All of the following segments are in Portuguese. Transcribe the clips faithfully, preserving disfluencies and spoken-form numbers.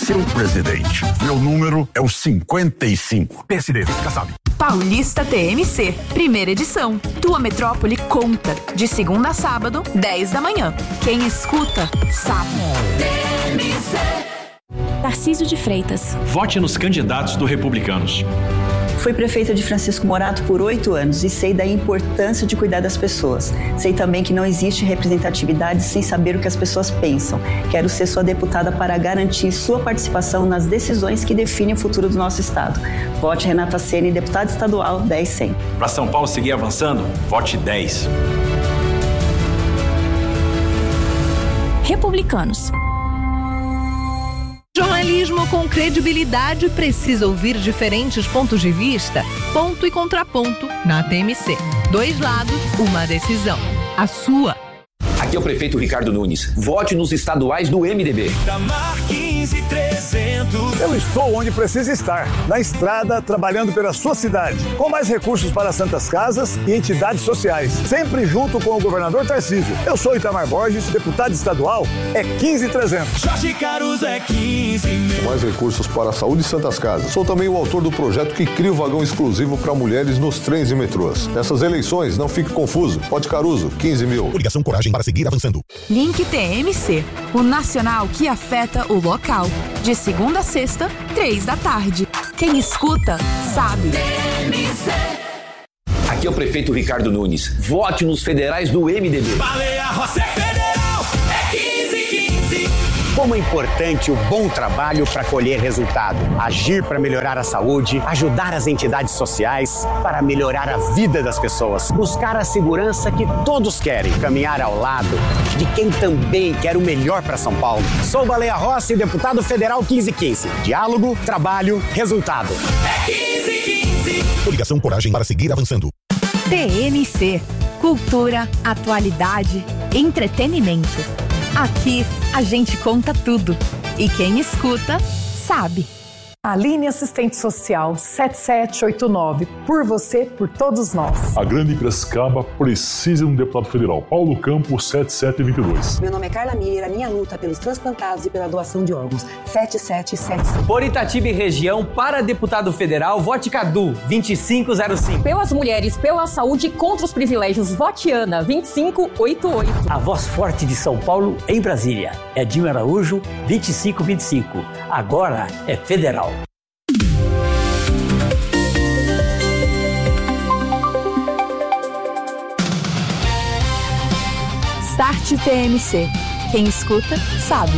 seu presidente. Meu número é o cinquenta e cinco. P S D, já sabe. Paulista T M C, primeira edição. Tua metrópole conta. De segunda a sábado, dez da manhã. Quem escuta, sabe. T M C. Tarcísio de Freitas. Vote nos candidatos do Republicanos. Fui prefeita de Francisco Morato por oito anos e sei da importância de cuidar das pessoas. Sei também que não existe representatividade sem saber o que as pessoas pensam. Quero ser sua deputada para garantir sua participação nas decisões que definem o futuro do nosso estado. Vote Renata Ceni, deputada estadual dez cem. Para São Paulo seguir avançando, vote dez. Republicanos. Jornalismo com credibilidade precisa ouvir diferentes pontos de vista, ponto e contraponto na T M C. Dois lados, uma decisão. A sua. Aqui é o prefeito Ricardo Nunes. Vote nos estaduais do M D B. quinze trezentos. Eu estou onde precisa estar, na estrada, trabalhando pela sua cidade, com mais recursos para santas casas e entidades sociais, sempre junto com o governador Tarcísio. Eu sou Itamar Borges, deputado estadual, é quinze trezentos. Jorge Caruso é quinze mil. Mais recursos para a saúde e santas casas. Sou também o autor do projeto que cria o vagão exclusivo para mulheres nos trens e metrôs. Nessas eleições, não fique confuso. Vote Caruso, quinze mil. Coligação Coragem para seguir avançando. Link T M C, o nacional que afeta o local. De segunda a sexta, três da tarde. Quem escuta, sabe. T M C. Aqui é o prefeito Ricardo Nunes. Vote nos federais do M D B. Baleia Rossi é federal, é quinze quinze. Como é importante o bom trabalho para colher resultado. Agir para melhorar a saúde, ajudar as entidades sociais para melhorar a vida das pessoas. Buscar a segurança que todos querem. Caminhar ao lado de quem também quer o melhor para São Paulo. Sou Baleia Rossi, deputado federal quinze quinze. Diálogo, trabalho, resultado. É quinze quinze. Coligação Coragem para seguir avançando. T M C, cultura, atualidade, entretenimento. Aqui a gente conta tudo e quem escuta sabe. Aline Assistente Social sete sete oito nove. Por você, por todos nós. A Grande Piracicaba precisa de um deputado federal. Paulo Campos sete sete dois dois. Meu nome é Carla Miller, a minha luta pelos transplantados e pela doação de órgãos. sete sete sete cinco. Por Itatiba e região, para deputado federal, vote Cadu vinte e cinco zero cinco. Pelas mulheres, pela saúde, contra os privilégios, vote Ana vinte e cinco oitenta e oito. A voz forte de São Paulo em Brasília. Edinho Araújo vinte e cinco vinte e cinco. Agora é federal. Start T M C. Quem escuta, sabe.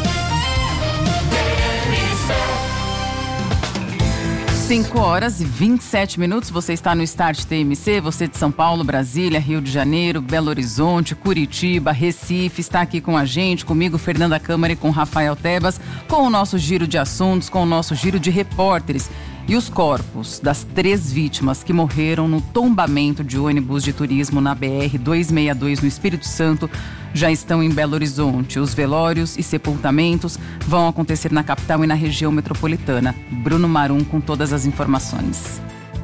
cinco horas e vinte e sete minutos, você está no Start T M C, você de São Paulo, Brasília, Rio de Janeiro, Belo Horizonte, Curitiba, Recife, está aqui com a gente, comigo, Fernanda Câmara e com Rafael Tebas, com o nosso giro de assuntos, com o nosso giro de repórteres. E os corpos das três vítimas que morreram no tombamento de ônibus de turismo na B R duzentos e sessenta e dois no Espírito Santo já estão em Belo Horizonte. Os velórios e sepultamentos vão acontecer na capital e na região metropolitana. Bruno Marum com todas as informações.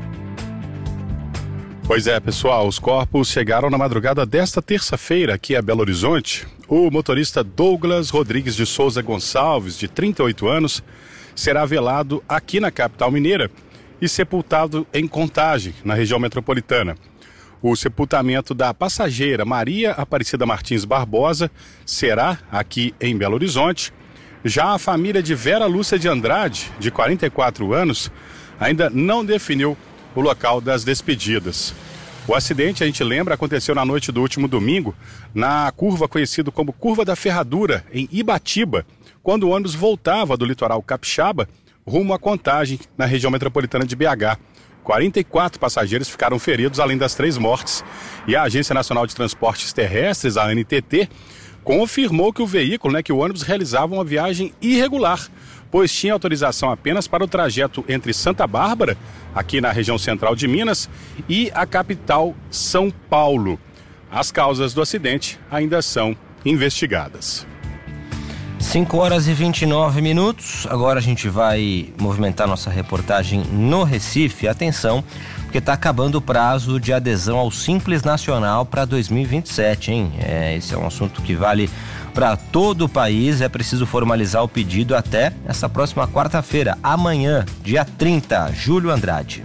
Pois é, pessoal, os corpos chegaram na madrugada desta terça-feira aqui a Belo Horizonte. O motorista Douglas Rodrigues de Souza Gonçalves, de trinta e oito anos, será velado aqui na capital mineira e sepultado em Contagem, na região metropolitana. O sepultamento da passageira Maria Aparecida Martins Barbosa será aqui em Belo Horizonte. Já a família de Vera Lúcia de Andrade, de quarenta e quatro anos, ainda não definiu o local das despedidas. O acidente, a gente lembra, aconteceu na noite do último domingo, na curva conhecida como Curva da Ferradura, em Ibatiba, quando o ônibus voltava do litoral capixaba rumo à Contagem, na região metropolitana de B H. quarenta e quatro passageiros ficaram feridos, além das três mortes. E a Agência Nacional de Transportes Terrestres, a A N T T, confirmou que o veículo, né, que o ônibus realizava uma viagem irregular, pois tinha autorização apenas para o trajeto entre Santa Bárbara, aqui na região central de Minas, e a capital São Paulo. As causas do acidente ainda são investigadas. cinco horas e vinte e nove minutos. Agora a gente vai movimentar nossa reportagem no Recife. Atenção, porque está acabando o prazo de adesão ao Simples Nacional para dois mil e vinte e sete, hein? É, esse é um assunto que vale para todo o país. É preciso formalizar o pedido até essa próxima quarta-feira, amanhã, dia trinta. Júlio Andrade.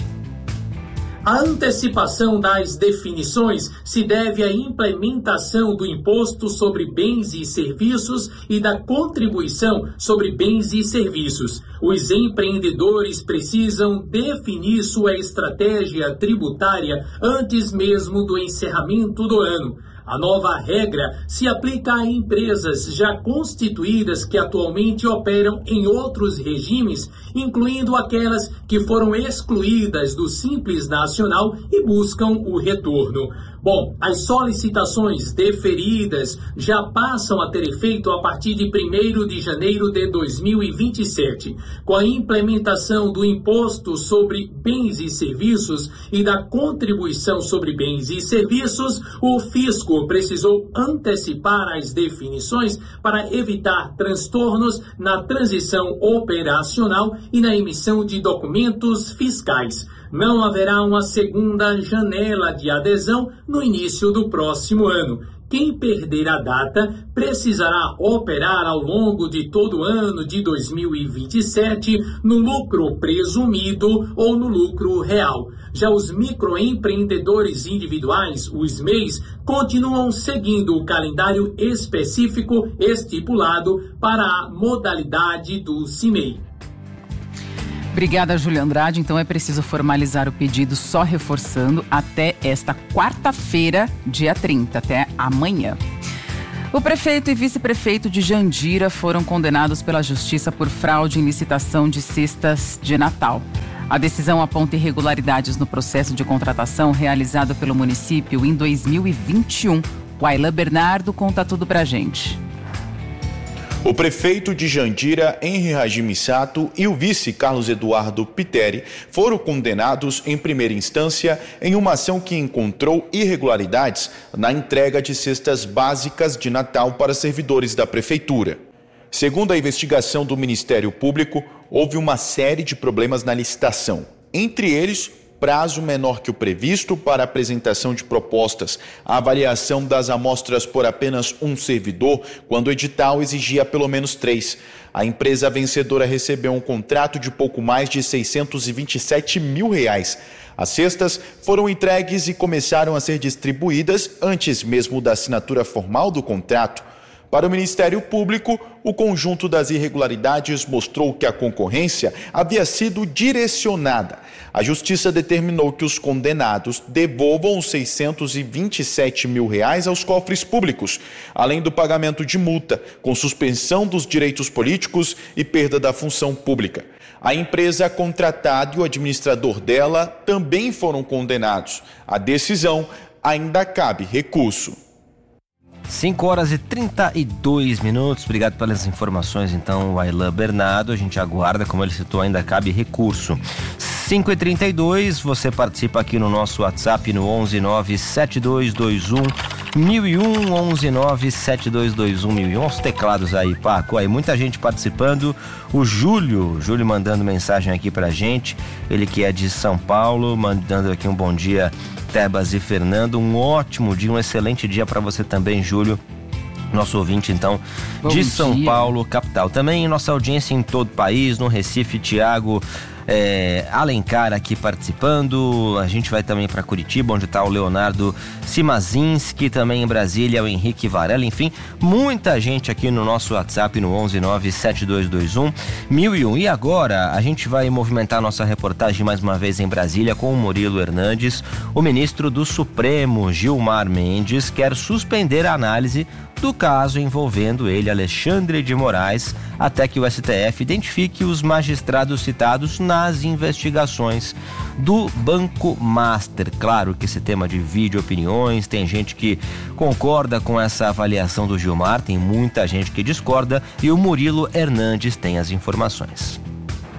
A antecipação das definições se deve à implementação do Imposto sobre Bens e Serviços e da Contribuição sobre Bens e Serviços. Os empreendedores precisam definir sua estratégia tributária antes mesmo do encerramento do ano. A nova regra se aplica a empresas já constituídas que atualmente operam em outros regimes, incluindo aquelas que foram excluídas do Simples Nacional e buscam o retorno. Bom, as solicitações deferidas já passam a ter efeito a partir de primeiro de janeiro de dois mil e vinte e sete. Com a implementação do Imposto sobre Bens e Serviços e da Contribuição sobre Bens e Serviços, o fisco precisou antecipar as definições para evitar transtornos na transição operacional e na emissão de documentos fiscais. Não haverá uma segunda janela de adesão no início do próximo ano. Quem perder a data precisará operar ao longo de todo o ano de dois mil e vinte e sete no lucro presumido ou no lucro real. Já os microempreendedores individuais, os M E Is, continuam seguindo o calendário específico estipulado para a modalidade do C I M E I. Obrigada, Júlia Andrade. Então é preciso formalizar o pedido, só reforçando, até esta quarta-feira, dia trinta, até amanhã. O prefeito e vice-prefeito de Jandira foram condenados pela Justiça por fraude em licitação de cestas de Natal. A decisão aponta irregularidades no processo de contratação realizado pelo município em dois mil e vinte e um. O Aylan Bernardo conta tudo pra gente. O prefeito de Jandira, Henri Hajime Sato, e o vice Carlos Eduardo Piteri foram condenados em primeira instância em uma ação que encontrou irregularidades na entrega de cestas básicas de Natal para servidores da prefeitura. Segundo a investigação do Ministério Público, houve uma série de problemas na licitação, entre eles prazo menor que o previsto para a apresentação de propostas, a avaliação das amostras por apenas um servidor, quando o edital exigia pelo menos três. A empresa vencedora recebeu um contrato de pouco mais de seiscentos e vinte e sete mil reais. As cestas foram entregues e começaram a ser distribuídas antes mesmo da assinatura formal do contrato. Para o Ministério Público, o conjunto das irregularidades mostrou que a concorrência havia sido direcionada. A Justiça determinou que os condenados devolvam os seiscentos e vinte e sete mil reais aos cofres públicos, além do pagamento de multa, com suspensão dos direitos políticos e perda da função pública. A empresa contratada e o administrador dela também foram condenados. A decisão ainda cabe recurso. cinco horas e trinta e dois minutos. Obrigado pelas informações, então, Aylan Bernardo. A gente aguarda, como ele citou, ainda cabe recurso. cinco e trinta e dois, você participa aqui no nosso WhatsApp no onze nove sete dois dois um mil e um, onze nove sete dois dois um mil e um. Os teclados aí, Paco, aí muita gente participando. O Júlio, Júlio mandando mensagem aqui pra gente, ele que é de São Paulo, mandando aqui um bom dia, Tebas e Fernando, um ótimo dia, um excelente dia para você também, Júlio. Nosso ouvinte, então, Bom de São dia. Paulo, capital. Também nossa audiência em todo o país, no Recife, Tiago é, Alencar aqui participando. A gente vai também para Curitiba, onde está o Leonardo Simazinski, também em Brasília, o Henrique Varela. Enfim, muita gente aqui no nosso WhatsApp, no onze nove sete dois dois um mil e um. E agora, a gente vai movimentar nossa reportagem mais uma vez em Brasília com o Murilo Hernandes. O ministro do Supremo, Gilmar Mendes, quer suspender a análise do caso envolvendo ele, Alexandre de Moraes, até que o S T F identifique os magistrados citados nas investigações do Banco Master. Claro que esse tema divide opiniões, tem gente que concorda com essa avaliação do Gilmar, tem muita gente que discorda, e o Murilo Hernandes tem as informações.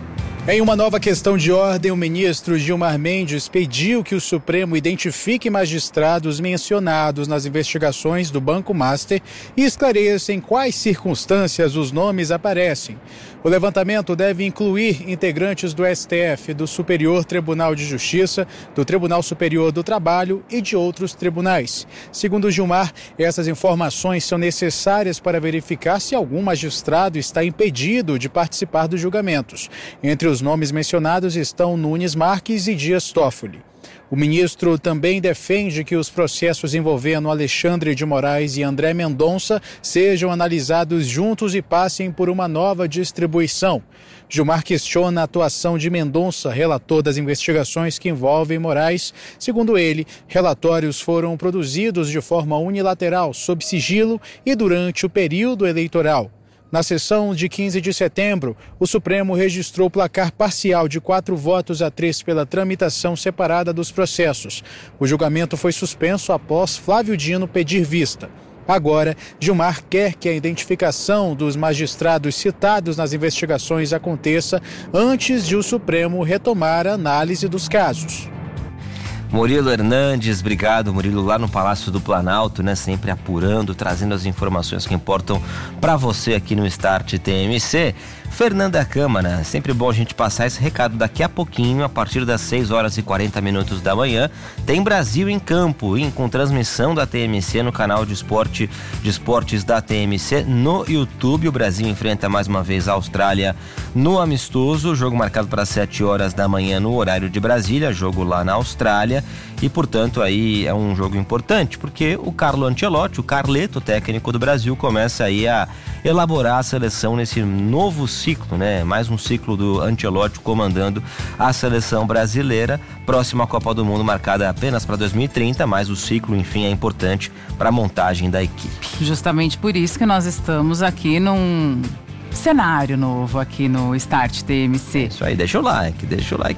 Em uma nova questão de ordem, o ministro Gilmar Mendes pediu que o Supremo identifique magistrados mencionados nas investigações do Banco Master e esclareça em quais circunstâncias os nomes aparecem. O levantamento deve incluir integrantes do S T F, do Superior Tribunal de Justiça, do Tribunal Superior do Trabalho e de outros tribunais. Segundo Gilmar, essas informações são necessárias para verificar se algum magistrado está impedido de participar dos julgamentos. Entre os Os nomes mencionados estão Nunes Marques e Dias Toffoli. O ministro também defende que os processos envolvendo Alexandre de Moraes e André Mendonça sejam analisados juntos e passem por uma nova distribuição. Gilmar questiona a atuação de Mendonça, relator das investigações que envolvem Moraes. Segundo ele, relatórios foram produzidos de forma unilateral, sob sigilo e durante o período eleitoral. Na sessão de quinze de setembro, o Supremo registrou placar parcial de quatro votos a três pela tramitação separada dos processos. O julgamento foi suspenso após Flávio Dino pedir vista. Agora, Gilmar quer que a identificação dos magistrados citados nas investigações aconteça antes de o Supremo retomar a análise dos casos. Murilo Hernandes, obrigado, Murilo, lá no Palácio do Planalto, né? Sempre apurando, trazendo as informações que importam para você aqui no Start T M C. Fernanda Câmara, sempre bom a gente passar esse recado. Daqui a pouquinho, a partir das seis horas e quarenta minutos da manhã, tem Brasil em Campo, hein, com transmissão da T M C no canal de esporte de esportes da T M C no YouTube. O Brasil enfrenta mais uma vez a Austrália no amistoso, jogo marcado para sete horas da manhã no horário de Brasília, jogo lá na Austrália. E, portanto, aí é um jogo importante, porque o Carlo Ancelotti, o Carleto, técnico do Brasil, começa aí a elaborar a seleção nesse novo ciclo, né? Mais um ciclo do Ancelotti comandando a seleção brasileira. Próxima Copa do Mundo marcada apenas para dois mil e trinta, mas o ciclo, enfim, é importante para a montagem da equipe. Justamente por isso que nós estamos aqui num cenário novo aqui no Start T M C. Isso aí, deixa o like, deixa o like.